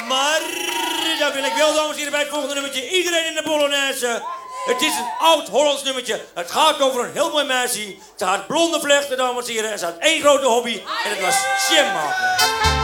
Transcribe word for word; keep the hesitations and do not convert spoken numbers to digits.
Maar dan wil ik wel, dames en heren, bij het volgende nummertje. Iedereen in de Polonaise. Het is een oud-Hollands nummertje. Het gaat over een heel mooi meisje. Ze had blonde vlechten, dames en heren. En ze had één grote hobby. En dat was jam maken.